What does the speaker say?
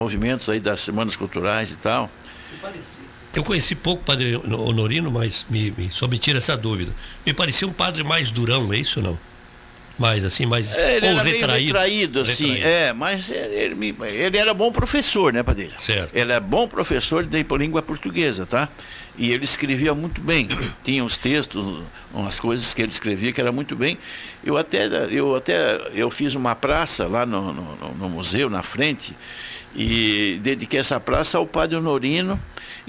movimentos aí das semanas culturais e tal. Eu conheci pouco o padre Honorino, mas só me tira essa dúvida. Me parecia um padre mais durão, é isso ou não? Mais assim, mais ele ou era retraído. meio retraído, assim, mas ele era bom professor, né, Padilha? Certo. Ele é bom professor de língua portuguesa, tá? E ele escrevia muito bem. Tinha uns textos, umas coisas que ele escrevia que era muito bem. Eu fiz uma praça lá no museu, na frente, e dediquei essa praça ao padre Honorino